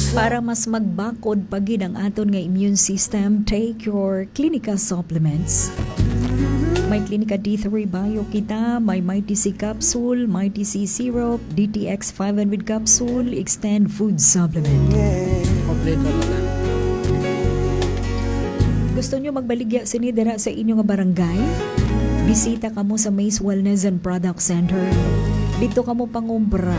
Para mas magbakod pagid ang aton nga immune system, take your Clinica supplements. May Clinica D3 Bio kita, may Mighty C capsule, Mighty C syrup, DTX 500 capsule, Extend Food Supplement. Complete na lang. Gusto nyo magbaligya sinidera sa inyong barangay? Bisita kamo sa Maze Wellness and Product Center. Dito kamo pangumbra